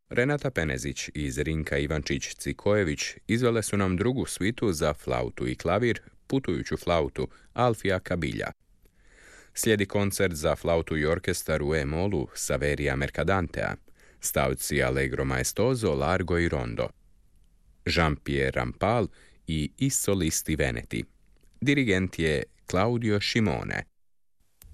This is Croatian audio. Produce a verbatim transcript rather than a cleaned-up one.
Renata Penezić i Zrinka Ivančić-Cikojević izvele su nam drugu svitu za flautu i klavir, putujuću flautu, Alfija Kabilja. Slijedi koncert za flautu i orkestar u E-molu Saveria Mercadantea, stavci Allegro maestoso, largo i rondo, Jean-Pierre Rampal i I solisti Veneti. Dirigent je Claudio Scimone.